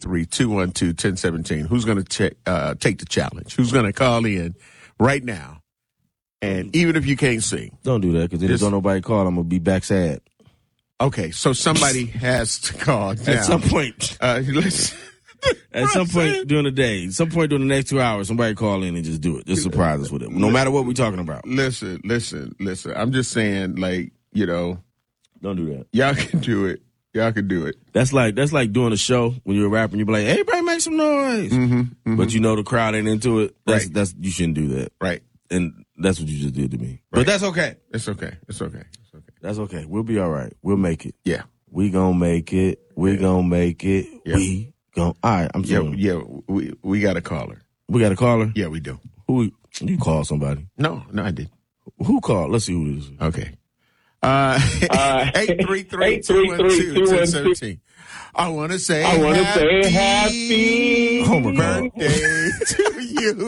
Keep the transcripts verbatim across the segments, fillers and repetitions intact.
three, two one two, one zero one seven. Who's going to ch- uh, take the challenge? Who's going to call in right now? And even if you can't sing. Don't do that, because if don't nobody call, I'm going to be back sad. Okay, so somebody has to call now. At some point. Uh, let's, At some point during the day, some point during the next two hours, somebody call in and just do it. Just surprise us with it. No matter what we're talking about. Listen, listen, listen. I'm just saying, like, you know. Don't do that. Y'all can do it. Y'all can do it. That's like that's like doing a show when you're a rapper and you be like, hey, everybody make some noise. Mm-hmm, mm-hmm. But you know the crowd ain't into it. That's, right. That's, you shouldn't do that. Right. And that's what you just did to me. Right. But that's okay. It's okay. It's okay. It's okay. That's okay. We'll be all right. We'll make it. Yeah. We gonna make it. We yeah. gonna make it. Yeah. We gonna. All right. I'm sorry. Yeah. Yeah. We we got a caller. We got a caller. Yeah, we do. Who? You call somebody? No, no, I did. Who called? Let's see who it is. Okay. Uh, eight three three two one two one zero one seven. I want to say. I want to say happy Homer birthday to you.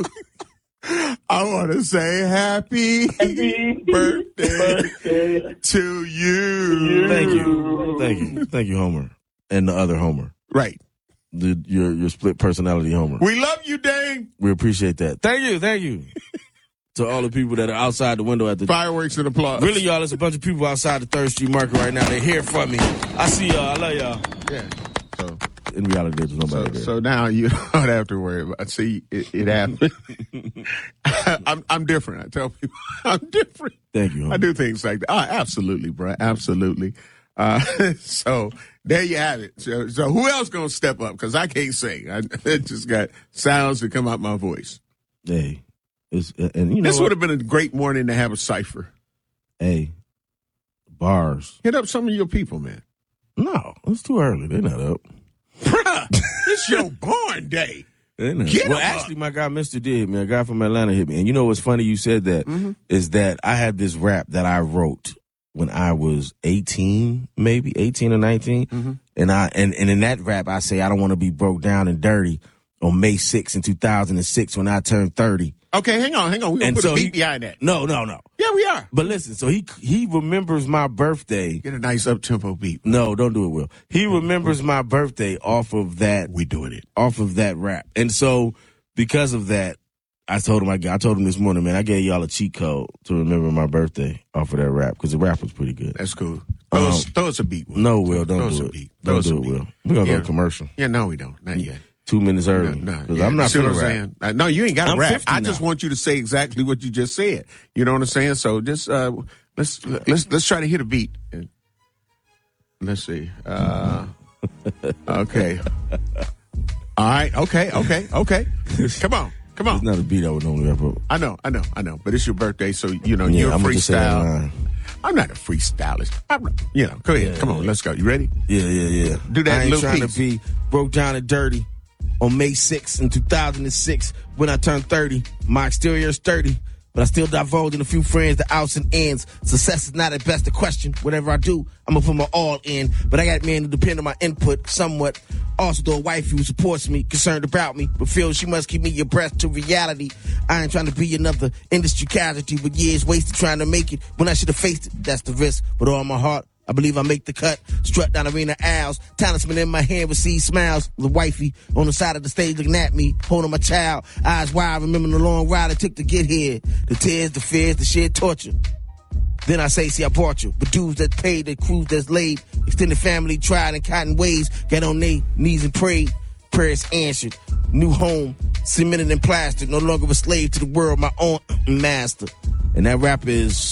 I want to say happy, happy birthday, birthday to you. Thank you. Thank you. Thank you, Homer. And the other Homer. Right. The, your your split personality Homer. We love you, Dane. We appreciate that. Thank you. Thank you. To all the people that are outside the window at the... Fireworks and applause. Really, y'all, there's a bunch of people outside the third Street Market right now. They're here for me. I see y'all. I love y'all. Yeah. So... In reality, there's nobody so, there. So now you don't have to worry about. See, it, it happened. I'm I'm different. I tell people I'm different. Thank you. Homie. I do things like that. Oh, absolutely, bro. Absolutely. Uh, so there you have it. So, so who else gonna step up? Because I can't sing. I, I just got sounds that come out my voice. Hey, it's, and you know this would have been a great morning to have a cipher. Hey, bars. Hit up some of your people, man. No, it's too early. They're not up. Bruh, it's your born day. Get well, actually, my guy, Mister D hit me. A guy from Atlanta hit me. And you know what's funny? You said that mm-hmm. is that I had this rap that I wrote when I was eighteen, maybe eighteen or nineteen. Mm-hmm. And I and, and in that rap, I say I don't want to be broke down and dirty on May sixth in two thousand six when I turned thirty. Okay, hang on, hang on. We're going to put so a beat he, behind that. No, no, no. Yeah, we are. But listen, so he he remembers my birthday. Get a nice up-tempo beat. No, don't do it, Will. He remembers my birthday off of that. We doing it. Off of that rap. And so because of that, I told him, I, I told him this morning, man, I gave y'all a cheat code to remember my birthday off of that rap because the rap was pretty good. That's cool. Throw, um, us, throw us a beat, Will. No, Will, don't throw do us it. A beat. Don't do a it, beat. Will. We're going to yeah. go to commercial. Yeah, no, we don't. Not yet. Two minutes early. No, no yeah. I'm not going to rap. No, you ain't got to rap. I now. just want you to say exactly what you just said. You know what I'm saying? So just uh, let's let's let's try to hit a beat. Let's see. Uh, okay. All right. Okay. Okay. Okay. Come on. Come on. It's not a beat I would normally rap up. I know. I know. I know. But it's your birthday, so you know yeah, you're a I'm freestyle. I'm not a freestylist. I'm, you know, go ahead. Yeah, Come on, yeah. let's go. You ready? Yeah, yeah, yeah. Do that I ain't little trying piece. to be broke down and dirty. On May sixth in two thousand six, when I turned thirty, my exterior is sturdy, but I still divulge in a few friends the outs and ins. Success is not at best a question. Whatever I do, I'm gonna put my all in. But I got men who depend on my input somewhat. Also, though a wife who supports me, concerned about me, but feels she must keep me abreast to reality. I ain't trying to be another industry casualty with years wasted trying to make it when I should have faced it. That's the risk. But all my heart, I believe I make the cut. Strut down arena aisles. Talisman in my hand with see smiles. The wifey on the side of the stage looking at me, holding my child. Eyes wide, remembering the long ride it took to get here. The tears, the fears, the sheer torture. Then I say, see, I bought you. But dudes that paid, the crews that's laid. Extended family tried in cotton ways. Got on their knees and prayed. Prayers answered. New home, cemented and plastered. No longer a slave to the world, my own master. And that rap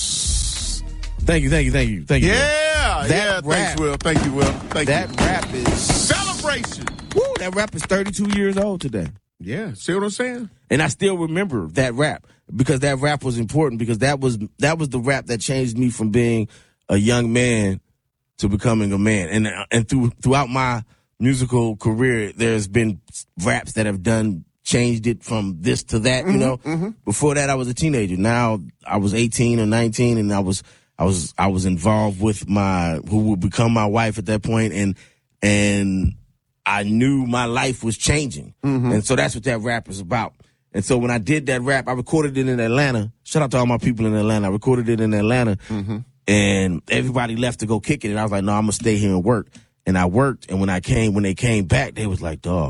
is... Thank you, thank you, thank you, thank you. Yeah, that yeah, rap, thanks, Will. Thank you, Will. Thank that you. That rap is... Celebration. Woo, that rap is thirty-two years old today. Yeah, see what I'm saying? And I still remember that rap because that rap was important because that was that was the rap that changed me from being a young man to becoming a man. And and through throughout my musical career, there's been raps that have done changed it from this to that, mm-hmm, you know. Mm-hmm. Before that I was a teenager. Now I was eighteen or nineteen and I was I was I was involved with my who would become my wife at that point and and I knew my life was changing. Mm-hmm. And so that's what that rap is about. And so when I did that rap, I recorded it in Atlanta. Shout out to all my people in Atlanta. I recorded it in Atlanta. Mm-hmm. And everybody left to go kick it. And I was like, no, I'm going to stay here and work. And I worked. And when I came, when they came back, they was like, dog,